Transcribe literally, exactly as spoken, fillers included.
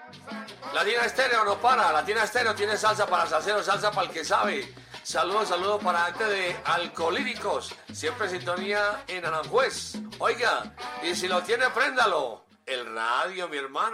Latina Estéreo no para, Latina Estéreo tiene salsa para salsero, salsa para el que sabe. Saludos, saludos para gente de Alcolíricos, siempre en sintonía en Aranjuez. Oiga, y si lo tiene, préndalo. El radio, mi hermano.